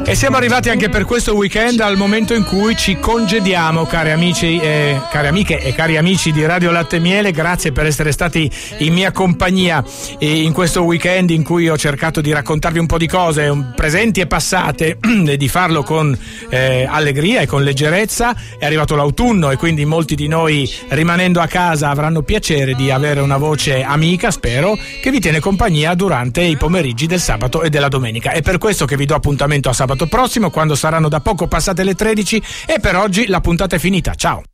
E siamo arrivati anche per questo weekend al momento in cui ci congediamo, cari amici, cari amiche e cari amici di Radio Latte e Miele. Grazie per essere stati in mia compagnia in questo weekend in cui ho cercato di raccontarvi un po' di cose presenti e passate e di farlo con allegria e con leggerezza. È arrivato l'autunno e quindi molti di noi, rimanendo a casa, avranno piacere di avere una voce amica, spero, che vi tiene compagnia durante i pomeriggi del sabato e della domenica. È per questo che vi do appuntamento a sabato prossimo, quando saranno da poco passate le 13, e per oggi la puntata è finita. Ciao!